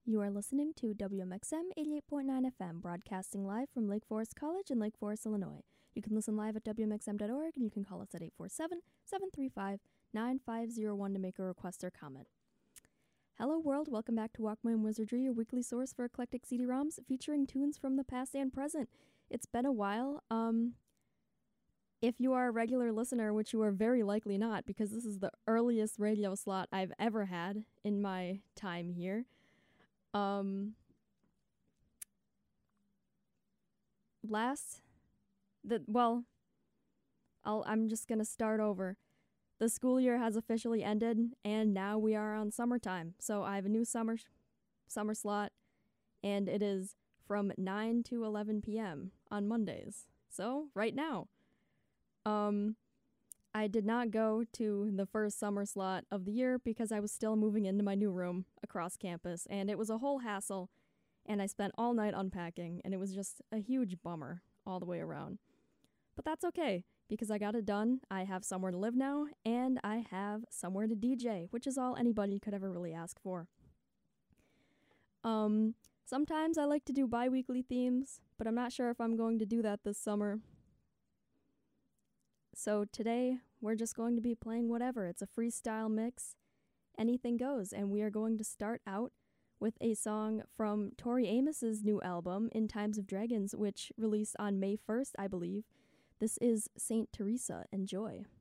You are listening to WMXM 88.9 FM, broadcasting live from Lake Forest College in Lake Forest, Illinois. You can listen live at WMXM.org, and you can call us at 847-735-9501 to make a request or comment. Hello world, welcome back to Walkman Wizardry, your weekly source for eclectic CD-ROMs featuring tunes from the past and present. It's been a while. If you are a regular listener, which you are very likely not, because this is the earliest radio slot I've ever had in my time here. I'm just gonna start over. The school year has officially ended, and now we are on summertime. So I have a new summer slot, and it is from 9 to 11 p.m. on Mondays. So right now. I did not go to the first summer slot of the year because I was still moving into my new room across campus, and it was a whole hassle, and I spent all night unpacking, and it was just a huge bummer all the way around. But that's okay, because I got it done, I have somewhere to live now, and I have somewhere to DJ, which is all anybody could ever really ask for. Sometimes I like to do bi-weekly themes, but I'm not sure if I'm going to do that this summer. So today, we're just going to be playing whatever. It's a freestyle mix. Anything goes. And we are going to start out with a song from Tori Amos's new album, In Times of Dragons, which released on May 1st, I believe. This is Saint Teresa. Enjoy.